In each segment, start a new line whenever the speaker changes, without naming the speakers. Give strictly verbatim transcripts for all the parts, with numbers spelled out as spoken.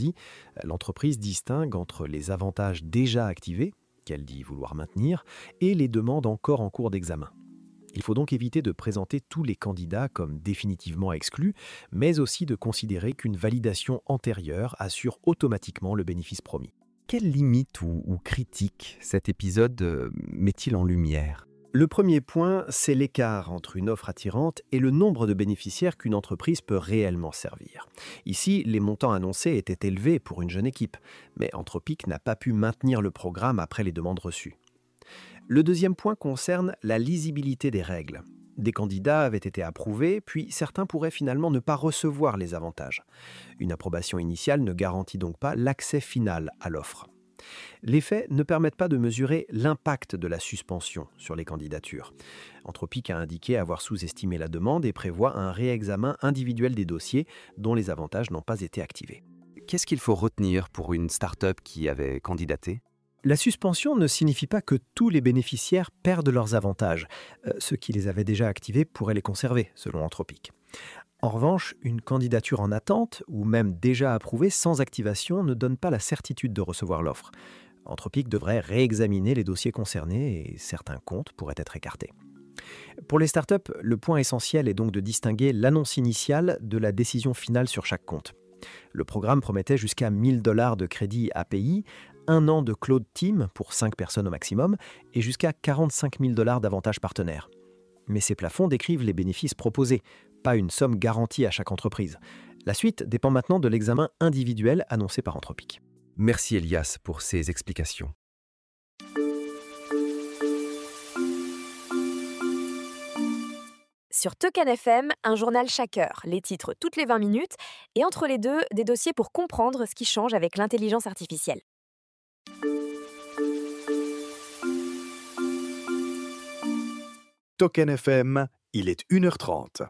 dit, l'entreprise distingue entre les avantages déjà activés, qu'elle dit vouloir maintenir, et les demandes encore en cours d'examen. Il faut donc éviter de présenter tous les candidats comme définitivement exclus, mais aussi de considérer qu'une validation antérieure assure automatiquement le bénéfice promis.
Quelles limites ou, ou critiques cet épisode euh, met-il en lumière ?
Le premier point, c'est l'écart entre une offre attirante et le nombre de bénéficiaires qu'une entreprise peut réellement servir. Ici, les montants annoncés étaient élevés pour une jeune équipe, mais Anthropic n'a pas pu maintenir le programme après les demandes reçues. Le deuxième point concerne la lisibilité des règles. Des candidats avaient été approuvés, puis certains pourraient finalement ne pas recevoir les avantages. Une approbation initiale ne garantit donc pas l'accès final à l'offre. Les faits ne permettent pas de mesurer l'impact de la suspension sur les candidatures. Anthropic a indiqué avoir sous-estimé la demande et prévoit un réexamen individuel des dossiers dont les avantages n'ont pas été activés.
Qu'est-ce qu'il faut retenir pour une start-up qui avait candidaté ?
La suspension ne signifie pas que tous les bénéficiaires perdent leurs avantages. Euh, ceux qui les avaient déjà activés pourraient les conserver, selon Anthropic. En revanche, une candidature en attente, ou même déjà approuvée sans activation, ne donne pas la certitude de recevoir l'offre. Anthropic devrait réexaminer les dossiers concernés et certains comptes pourraient être écartés. Pour les startups, le point essentiel est donc de distinguer l'annonce initiale de la décision finale sur chaque compte. Le programme promettait jusqu'à mille dollars de crédit A P I, un an de Cloud Team pour cinq personnes au maximum et jusqu'à quarante-cinq mille dollars d'avantages partenaires. Mais ces plafonds décrivent les bénéfices proposés, pas une somme garantie à chaque entreprise. La suite dépend maintenant de l'examen individuel annoncé par Anthropic.
Merci Elias pour ces explications.
Sur Token F M, un journal chaque heure, les titres toutes les vingt minutes, et entre les deux, des dossiers pour comprendre ce qui change avec l'intelligence artificielle.
Token F M, il est une heure trente.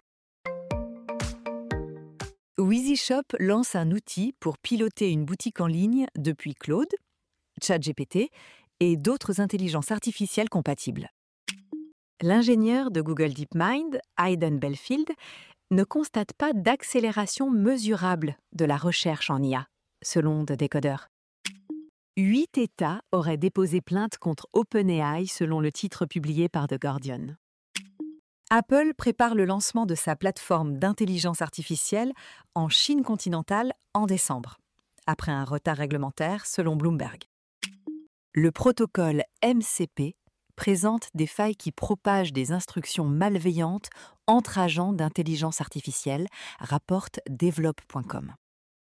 WheezyShop lance un outil pour piloter une boutique en ligne depuis Claude, ChatGPT et d'autres intelligences artificielles compatibles. L'ingénieur de Google DeepMind, Hayden Belfield, ne constate pas d'accélération mesurable de la recherche en I A, selon The Decoder. Huit États auraient déposé plainte contre OpenAI selon le titre publié par The Guardian. Apple prépare le lancement de sa plateforme d'intelligence artificielle en Chine continentale en décembre, après un retard réglementaire selon Bloomberg. Le protocole M C P présente des failles qui propagent des instructions malveillantes entre agents d'intelligence artificielle, rapporte develop point com.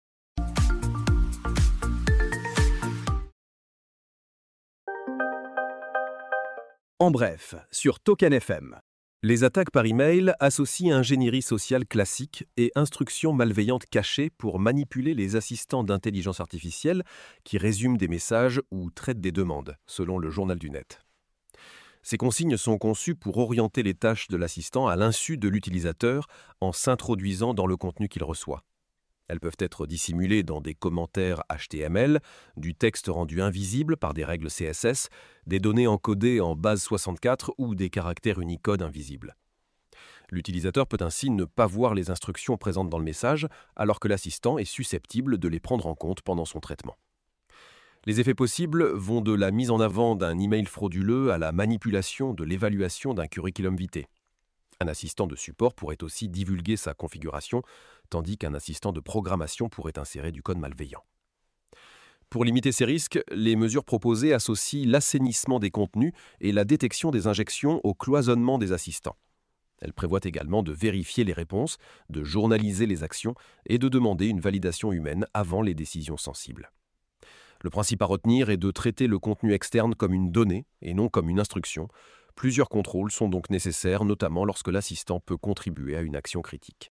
En bref, sur Token F M. Les attaques par email associent ingénierie sociale classique et instructions malveillantes cachées pour manipuler les assistants d'intelligence artificielle qui résument des messages ou traitent des demandes, selon le Journal du Net. Ces consignes sont conçues pour orienter les tâches de l'assistant à l'insu de l'utilisateur en s'introduisant dans le contenu qu'il reçoit. Elles peuvent être dissimulées dans des commentaires H T M L, du texte rendu invisible par des règles C S S, des données encodées en base soixante-quatre ou des caractères Unicode invisibles. L'utilisateur peut ainsi ne pas voir les instructions présentes dans le message, alors que l'assistant est susceptible de les prendre en compte pendant son traitement. Les effets possibles vont de la mise en avant d'un email frauduleux à la manipulation de l'évaluation d'un curriculum vitae. Un assistant de support pourrait aussi divulguer sa configuration, tandis qu'un assistant de programmation pourrait insérer du code malveillant. Pour limiter ces risques, les mesures proposées associent l'assainissement des contenus et la détection des injections au cloisonnement des assistants. Elles prévoient également de vérifier les réponses, de journaliser les actions et de demander une validation humaine avant les décisions sensibles. Le principe à retenir est de traiter le contenu externe comme une donnée et non comme une instruction. Plusieurs contrôles sont donc nécessaires, notamment lorsque l'assistant peut contribuer à une action critique.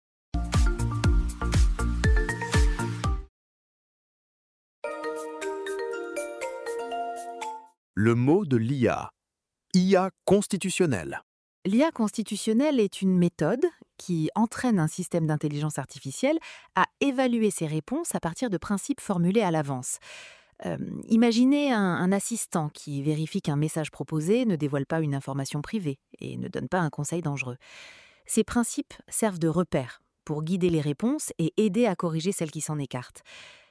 Le mot de l'I A. I A constitutionnelle.
L'I A constitutionnelle est une méthode qui entraîne un système d'intelligence artificielle à évaluer ses réponses à partir de principes formulés à l'avance. Euh, imaginez un, un assistant qui vérifie qu'un message proposé ne dévoile pas une information privée et ne donne pas un conseil dangereux. Ces principes servent de repères pour guider les réponses et aider à corriger celles qui s'en écartent.